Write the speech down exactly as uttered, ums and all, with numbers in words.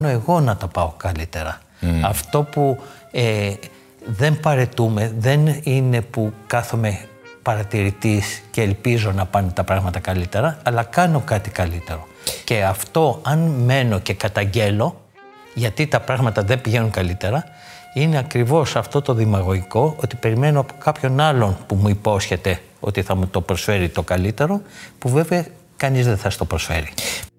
εγώ να τα πάω καλύτερα. Mm. Αυτό που ε, δεν παρετούμε δεν είναι που κάθομαι παρατηρητής και ελπίζω να πάνε τα πράγματα καλύτερα, αλλά κάνω κάτι καλύτερο. Και αυτό, αν μένω και καταγγέλω, γιατί τα πράγματα δεν πηγαίνουν καλύτερα, είναι ακριβώς αυτό το δημαγωγικό, ότι περιμένω από κάποιον άλλον που μου υπόσχεται ότι θα μου το προσφέρει το καλύτερο, που βέβαια κανείς δεν θα στο προσφέρει.